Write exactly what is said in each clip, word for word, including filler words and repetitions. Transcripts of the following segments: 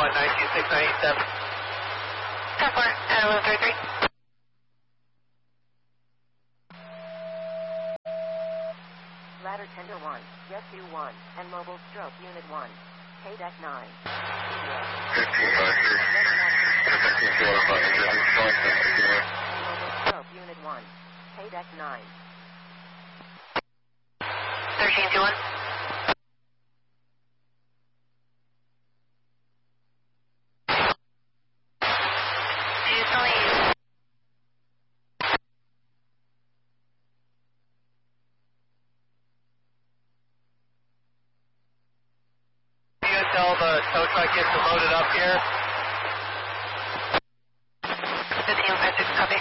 one, nine two six nine eight seven. ten four, and one three three. Ladder Tender one, Rescue one, and Mobile Stroke Unit one, K D E C nine. fifteen five three. fifteen four five three. Mobile Stroke Unit one, K D E C nine. thirteen two one. Until the tow truck gets loaded up here. fifteen five six, copy.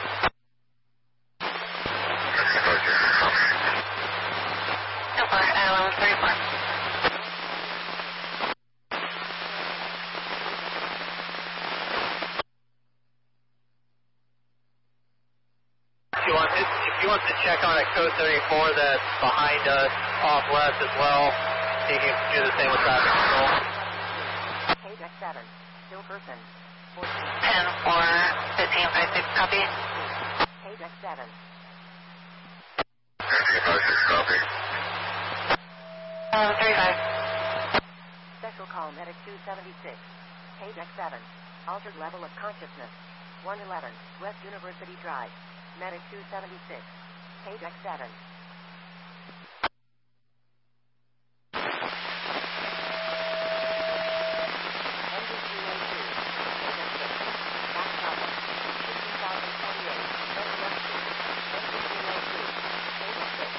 ten four, and one three four. If you want to, if you want to check on a code thirty-four that's behind us off west as well, you can do the same with traffic control. K D E C seven, still person, fourteen. ten four, fifteen five six, copy. K D E C seven. fifteen five six, copy. Um, three five. Special call Medic two seventy-six, K D E C seven, altered level of consciousness, one eleven, West University Drive, Medic two seventy-six, K D E C seven.